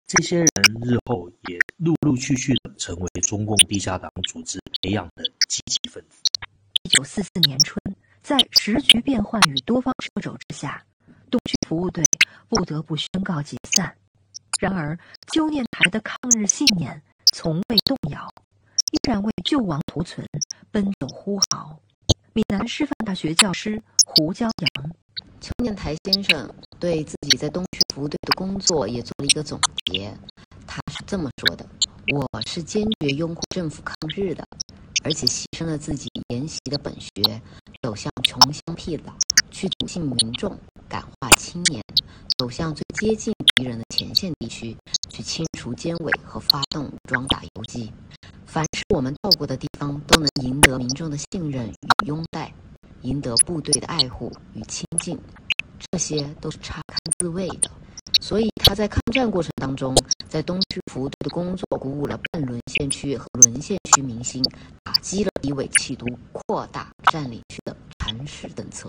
这些人日后也陆陆续续的成为中共地下党组织培养的积极分子。 1944年春，在时局变幻与多方掣肘之下，东区服务队不得不宣告解散。然而，鸠念台的抗日信念从未动摇，依然为救亡图存奔走呼号。闽南师范大学教师胡骄阳， 鸠念台先生对自己在东区服务队的工作也做了一个总结，他是这么说的：我是坚决拥护政府抗日的，而且牺牲了自己研习的本学，走向穷乡僻壤，去笃信民众，感化青年，走向最接近敌人的前线地区，去清除奸伪和发动武装打游击。凡是我们到过的地方，都能赢得民众的信任与拥戴，赢得部队的爱护与亲近，这些都是插堪自卫的。所以他在抗战过程当中，在东区服务队的工作鼓舞了半沦陷区和沦陷区民心，打击了敌伪企图扩大占领区的蚕食政策。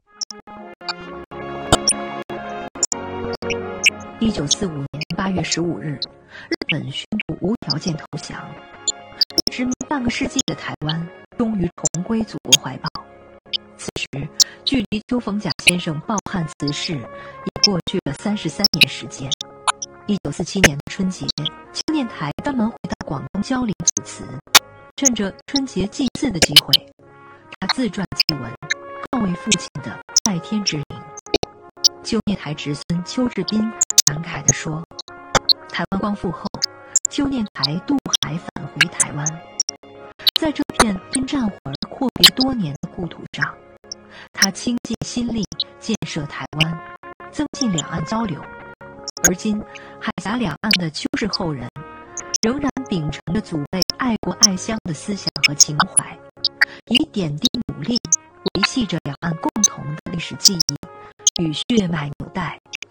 1945年8月15日，日本宣布无条件投降，被殖民半个世纪的台湾终于重归祖国怀抱。此时，距离邱逢甲先生抱憾辞世已过去了33年时间。1947年的春节，鸠念台专门回到广东蕉林组词，趁着春节祭祀的机会，他自传祭文，告慰父亲的在天之灵。鸠念台侄孙邱志斌感慨地说：“台湾光复后，鸠念台渡海返回台湾，在这片因战火而阔别多年的故土上，他倾尽心力建设台湾，增进两岸交流。而今，海峡两岸的邱氏后人仍然秉承着祖辈爱国爱乡的思想和情怀，以点滴努力维系着两岸共同的历史记忆与血脉纽带，